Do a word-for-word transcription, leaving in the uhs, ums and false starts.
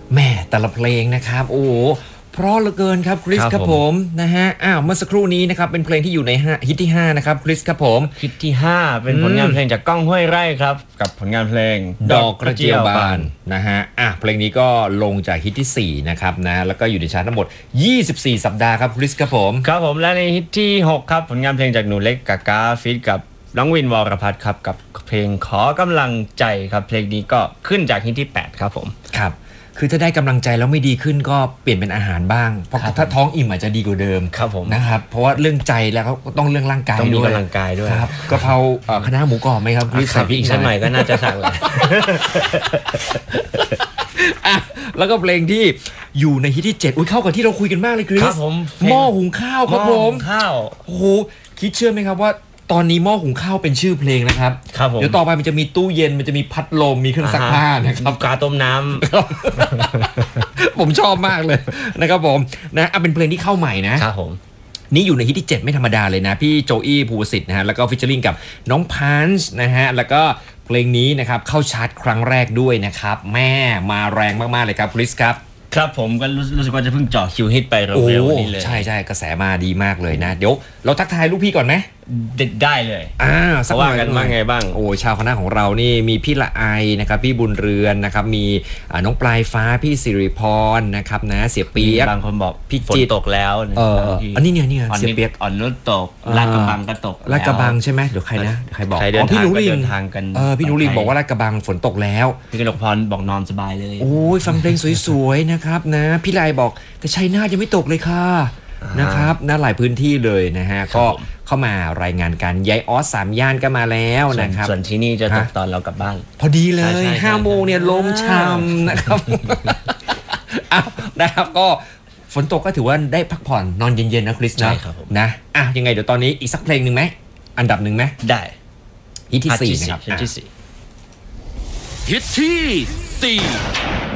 แม่แต่ละเพลงนะครับโอ้เพราะเหลือเกินครับคริสครับผมนะฮะอ้าวเมื่อสักครู่นี้นะครับเป็นเพลงที่อยู่ในฮิตที่ห้านะครับคริสครับผมฮิตที่ห้าเป็นผลงานเพลงจากก้องห้วยไร่ครับกับผลงานเพลงดอกกระเจียวบานนะฮะอ่ะเพลงนี้ก็ลงจากฮิตที่สี่นะครับนะแล้วก็อยู่ในชาร์ตทั้งหมดยี่สิบสี่สัปดาห์ครับคริสครับผมครับผมและในฮิตที่หกครับผลงานเพลงจากหนูเล็กกากาฟีดกับน้องวินวรพัฒน์ครับกับเพลงขอกำลังใจครับเพลงนี้ก็ขึ้นจากฮิตที่แปดครับผมครับคือถ้าได้กำลังใจแล้วไม่ดีขึ้นก็เปลี่ยนเป็นอาหารบ้างเพราะถ้าท้องอิ่มอาจจะดีกว่าเดิมครับผมนะครับเพราะว่าเรื่องใจแล้วก็ต้องเรื่องร่างกายด้วยต้องมีกำลังกายด้วยครับกะเพราคณะหมูกรอบไหมครับใส่พริกอีกสักหน่อยก็น่าจะสั่งเลยแล้วก็เพลงที่อยู่ในฮิตที่เจ็ดอุ้ยเข้ากับที่เราคุยกันมากเลยคริสครับผมหม้อหุงข้าวครับผมข้าวโอ้โหคิดเชื่อไหมครับว่าตอนนี้หม้อหุงข้าวเป็นชื่อเพลงนะครับครับผมเดี๋ยวต่อไปมันจะมีตู้เย็นมันจะมีพัดลมมีเครื่องซักผ้านะครับกาต้มน้ำผมชอบมากเลยนะครับผมนะเป็นเพลงที่เข้าใหม่นะครับผมนี่อยู่ในฮิตที่เจ็ดไม่ธรรมดาเลยนะพี่โจอี้ภูวสิทธิ์นะฮะแล้วก็ฟิชเชอร์ลิงกับน้องพันช์นะฮะแล้วก็เพลงนี้นะครับเข้าชาร์ตครั้งแรกด้วยนะครับแม่มาแรงมากๆเลยครับคริสครับครับผมก็รู้สึกว่าจะเพิ่งเจาะคิวฮิตไปเร็วๆนี้เลยใช่ใช่กระแสมาดีมากเลยนะเดี๋ยวเราทักทายลูกพี่ก่อนไหมได้เลยอ่าสักว่ากันว่าไงบ้างโอ้ชาวคณะของเรานี่มีพี่ละไอนะครับพี่บุญเรือนนะครับมีน้องปลายฟ้าพี่สิริพรนะครับนะเสียเปียกบางคนบอกพี่ฝนตกแล้วเอออันนี้เนี่ยเนี่ยเสียเปียกอ่อนนุชตกลาดกระบังก็ตกลาดกระบังใช่ไหมเดี๋ยวใครนะใครบอกอ๋อพี่นุรินทางกันเออพี่นุรินบอกว่าลาดกระบังฝนตกแล้วพี่กนกพรบอกนอนสบายเลยโอ้ยฟังเพลงสวยๆนะครับนะพี่ไลบอกแต่ชัยนาทยังไม่ตกเลยค่ะนะครับน่าหลายพื้นที่เลยนะฮะก็เข้ามารายงานกันยายออสสามย่านก็มาแล้วนะครับส่วนที่นี่จะตกตอนเรากลับบ้านพอดีเลยห้าโมงเนี่ยลมช่ำนะครับอ้าวนะครับก็ฝนตกก็ถือว่าได้พักผ่อนนอนเย็นๆนะคริสนะนะอ่ะยังไงเดี๋ยวตอนนี้อีกสักเพลงหนึ่งไหมอันดับหนึ่งไหมได้ฮิตที่สี่นะครับฮิตที่สี่ฮิตที่สี่